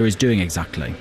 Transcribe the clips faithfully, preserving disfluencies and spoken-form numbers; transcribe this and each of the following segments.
is doing exactly.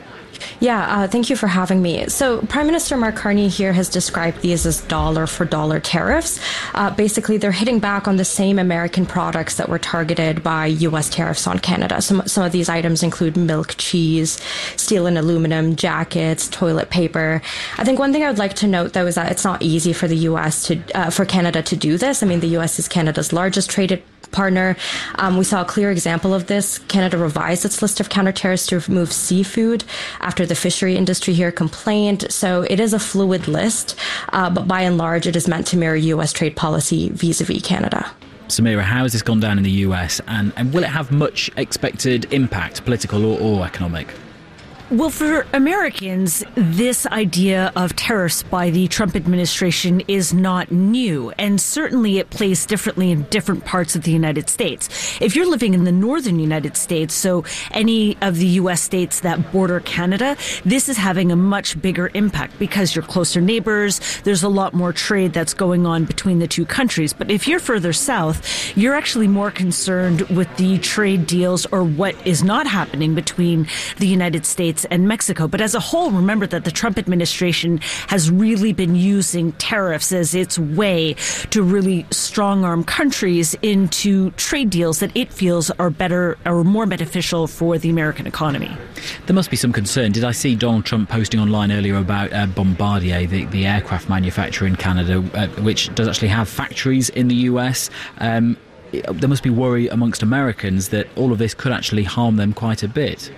Yeah, uh, thank you for having me. So Prime Minister Mark Carney here has described these as dollar for dollar tariffs. Uh, basically, they're hitting back on the same American products that were targeted by U S tariffs on Canada. Some, some of these items include milk, cheese, steel and aluminum, jackets, toilet paper. I think one thing I would like to note, though, is that it's not easy for the U S to, uh, for Canada to do this. I mean, the U S is Canada's largest traded partner. Um, we saw a clear example of this. Canada revised its list of counter tariffs to remove seafood after the fishery industry here complained. So it is a fluid list, uh, but by and large, it is meant to mirror U S trade policy vis-a-vis Canada. Samira, how has this gone down in the U S, and, and will it have much expected impact, political or, or economic? Well, for Americans, this idea of tariffs by the Trump administration is not new, and certainly it plays differently in different parts of the United States. If you're living in the northern United States, so any of the U S states that border Canada, this is having a much bigger impact because you're closer neighbors. There's a lot more trade that's going on between the two countries. But if you're further south, you're actually more concerned with the trade deals or what is not happening between the United States and Mexico. But as a whole, remember that the Trump administration has really been using tariffs as its way to really strong-arm countries into trade deals that it feels are better or more beneficial for the American economy. There must be some concern. Did I see Donald Trump posting online earlier about uh, Bombardier, the, the aircraft manufacturer in Canada, uh, which does actually have factories in the U S? Um, there must be worry amongst Americans that all of this could actually harm them quite a bit.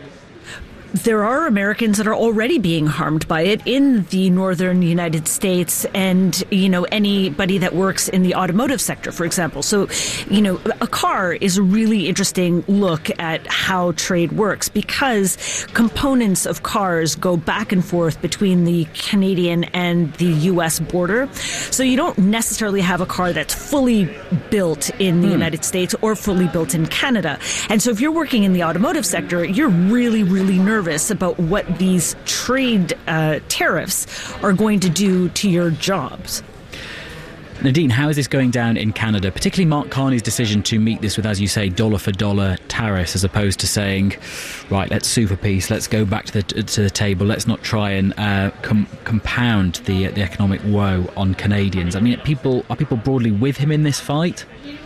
There are Americans that are already being harmed by it in the northern United States and, you know, anybody that works in the automotive sector, for example. So, you know, a car is a really interesting look at how trade works because components of cars go back and forth between the Canadian and the U S border. So you don't necessarily have a car that's fully built in the hmm. United States or fully built in Canada. And so if you're working in the automotive sector, you're really, really nervous about what these trade uh, tariffs are going to do to your jobs. Nadine, how is this going down in Canada, particularly Mark Carney's decision to meet this with, as you say, dollar for dollar tariffs, as opposed to saying, right, let's sue for peace, let's go back to the to the table, let's not try and uh, com- compound the the economic woe on Canadians. I mean, people are people broadly with him in this fight?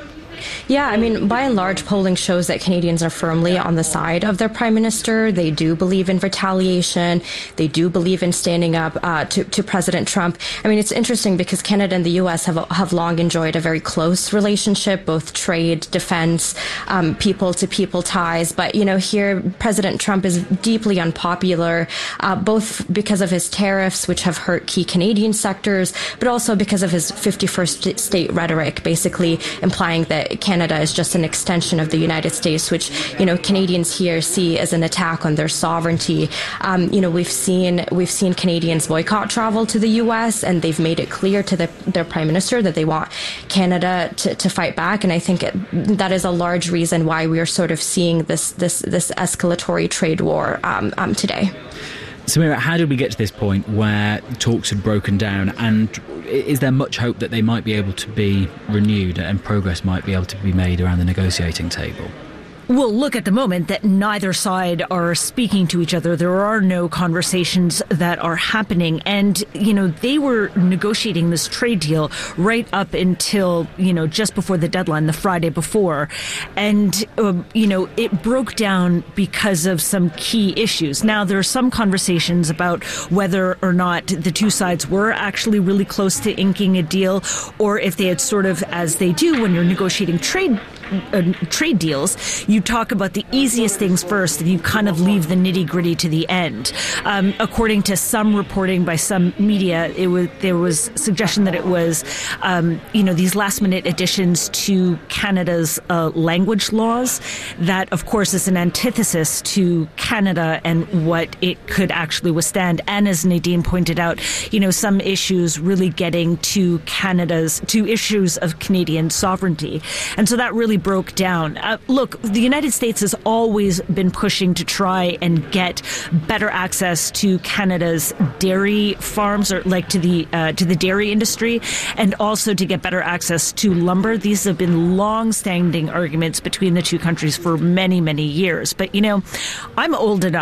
Yeah, I mean, by and large, polling shows that Canadians are firmly on the side of their prime minister. They do believe in retaliation. They do believe in standing up uh, to, to President Trump. I mean, it's interesting because Canada and the U S have have long enjoyed a very close relationship, both trade, defense, um, people-to-people ties. But, you know, here, President Trump is deeply unpopular, uh, both because of his tariffs, which have hurt key Canadian sectors, but also because of his fifty-first state rhetoric, basically implying that Canada is just an extension of the United States, which, you know, Canadians here see as an attack on their sovereignty. Um, you know, we've seen we've seen Canadians boycott travel to the U S, and they've made it clear to the, their prime minister that they want Canada to, to fight back. And I think it, that is a large reason why we are sort of seeing this this this escalatory trade war um, um, today. Samira, how did we get to this point where talks had broken down, and is there much hope that they might be able to be renewed and progress might be able to be made around the negotiating table? Well, look, at the moment that neither side are speaking to each other. There are no conversations that are happening. And, you know, they were negotiating this trade deal right up until, you know, just before the deadline, the Friday before. And, um, you know, it broke down because of some key issues. Now, there are some conversations about whether or not the two sides were actually really close to inking a deal, or if they had sort of, as they do when you're negotiating trade Uh, trade deals, you talk about the easiest things first and you kind of leave the nitty-gritty to the end. Um, according to some reporting by some media, it was there was suggestion that it was, um, you know, these last-minute additions to Canada's uh, language laws. That, of course, is an antithesis to Canada and what it could actually withstand. And as Nadine pointed out, you know, some issues really getting to Canada's, to issues of Canadian sovereignty. And so that really broke down. Uh, look, the United States has always been pushing to try and get better access to Canada's dairy farms, or like to the uh, to the dairy industry, and also to get better access to lumber. These have been long-standing arguments between the two countries for many, many years. But, you know, I'm old enough